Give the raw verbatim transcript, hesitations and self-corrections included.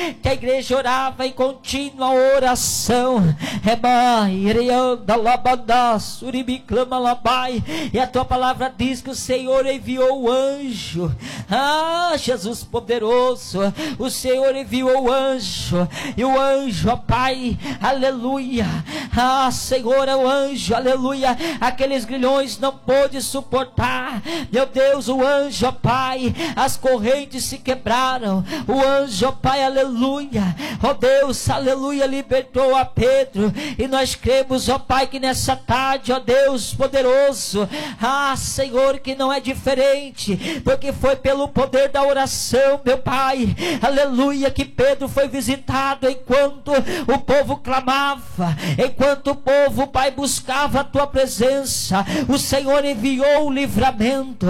que a igreja orava em contínua oração. E a tua palavra diz que o Senhor enviou o anjo. Ah, Jesus poderoso, o Senhor enviou o anjo. E o anjo, ó Pai, aleluia. Ah, Senhor, é o anjo, aleluia. Aqueles grilhões não pôde suportar. Meu Deus, o anjo, ó Pai, as correntes se quebraram. O anjo, ó Pai, aleluia. Aleluia, ó Deus, aleluia, libertou a Pedro. E nós cremos, ó Pai, que nessa tarde, ó Deus poderoso, ah, Senhor, que não é diferente, porque foi pelo poder da oração, meu Pai, aleluia, que Pedro foi visitado enquanto o povo clamava, enquanto o povo, Pai, buscava a tua presença. O Senhor enviou o livramento,